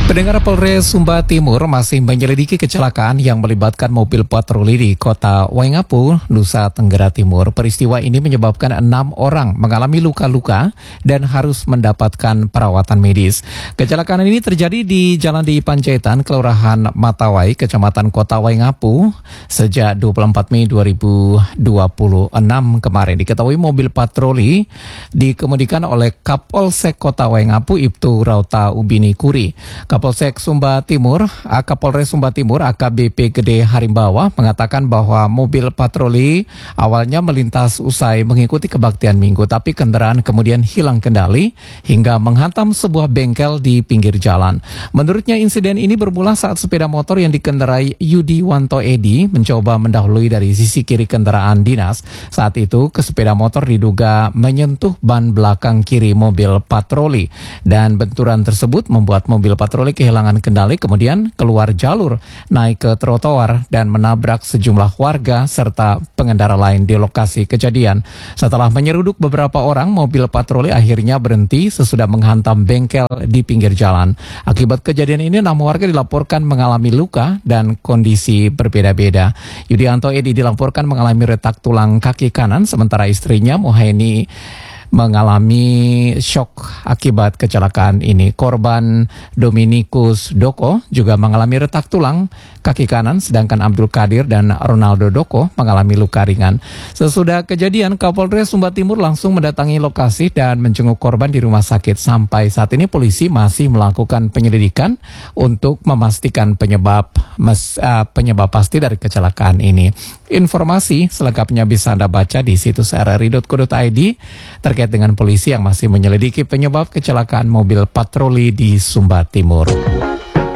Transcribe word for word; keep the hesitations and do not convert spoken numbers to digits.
Pendengar, Polres Sumba Timur masih menyelidiki kecelakaan yang melibatkan mobil patroli di kota Waingapu, Nusa Tenggara Timur. Peristiwa ini menyebabkan enam orang mengalami luka-luka dan harus mendapatkan perawatan medis. Kecelakaan ini terjadi di Jalan di Panjaitan, Kelurahan Matawai, Kecamatan Kota Waingapu sejak dua puluh empat Mei dua ribu dua puluh enam kemarin. Diketahui mobil patroli dikemudikan oleh Kapolsek Kota Waingapu, Ibtu Rauta Ubini Kuri. Kapolsek Sumba Timur, Kapolres Sumba Timur, A K B P Gede Harimbawa mengatakan bahwa mobil patroli awalnya melintas usai mengikuti kebaktian minggu, tapi kendaraan kemudian hilang kendali hingga menghantam sebuah bengkel di pinggir jalan. Menurutnya insiden ini bermula saat sepeda motor yang dikendarai Yudi Wanto Edi mencoba mendahului dari sisi kiri kendaraan dinas. Saat itu ke sepeda motor diduga menyentuh ban belakang kiri mobil patroli dan benturan tersebut membuat mobil patroli kehilangan kendali, kemudian keluar jalur, naik ke trotoar dan menabrak sejumlah warga serta pengendara lain di lokasi kejadian. Setelah menyeruduk beberapa orang, mobil patroli akhirnya berhenti sesudah menghantam bengkel di pinggir jalan. Akibat kejadian ini, enam warga dilaporkan mengalami luka dan kondisi berbeda-beda. Yudianto Edi dilaporkan mengalami retak tulang kaki kanan, sementara istrinya Muhaini mengalami syok akibat kecelakaan ini. Korban Dominikus Doko juga mengalami retak tulang kaki kanan, sedangkan Abdul Kadir dan Ronaldo Doko mengalami luka ringan. Sesudah kejadian, Kapolres Sumba Timur langsung mendatangi lokasi dan menjenguk korban di rumah sakit. Sampai saat ini polisi masih melakukan penyelidikan untuk memastikan penyebab mes, uh, penyebab pasti dari kecelakaan ini. Informasi selengkapnya bisa Anda baca di situs r r i dot co dot i d terkait dengan polisi yang masih menyelidiki penyebab kecelakaan mobil patroli di Sumba Timur.